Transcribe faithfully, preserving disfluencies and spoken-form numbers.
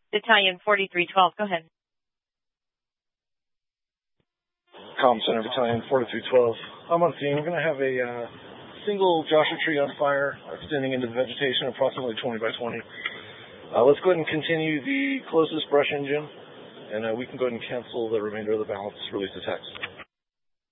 Battalion forty-three twelve, go ahead. Comm Center Battalion forty-three twelve. I'm on scene. We're going to have a uh, single Joshua tree on fire, extending into the vegetation, approximately twenty by twenty. Uh, let's go ahead and continue the closest brush engine, and uh, we can go ahead and cancel the remainder of the balance release attacks.